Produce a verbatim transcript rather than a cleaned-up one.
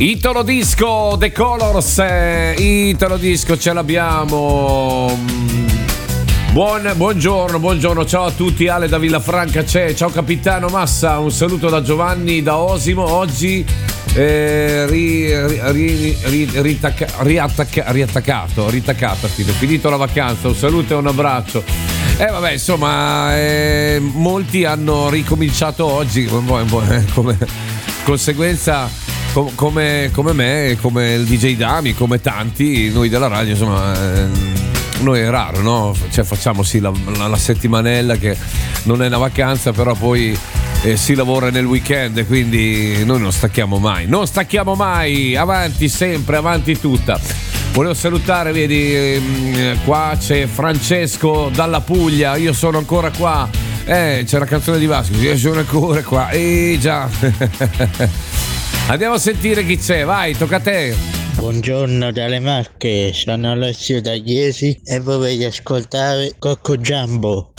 Italo Disco, The Colors, eh, Italo Disco ce l'abbiamo. Buon, buongiorno, buongiorno, ciao a tutti, Ale da Villafranca c'è, ciao capitano Massa, un saluto da Giovanni da Osimo. Oggi eh, ri, ri, ri, ritacca, riattacca, riattaccato, riattaccato, finito la vacanza, un saluto e un abbraccio. Eh vabbè, insomma, eh, molti hanno ricominciato oggi come, come conseguenza. Come, come me, come il D J Dami, come tanti, noi della radio, insomma, eh, noi è raro, no? Cioè facciamo sì la, la, la settimanella che non è una vacanza, però poi eh, si lavora nel weekend, quindi noi non stacchiamo mai, non stacchiamo mai, avanti sempre, avanti tutta. Volevo salutare, vedi, eh, qua c'è Francesco dalla Puglia, io sono ancora qua, eh, c'è la canzone di Vasco, io sono ancora qua, eh già. Andiamo a sentire chi c'è, vai, tocca a te. Buongiorno dalle Marche, sono Alessio da Chiesi e vorrei ascoltare Cocco Giambo.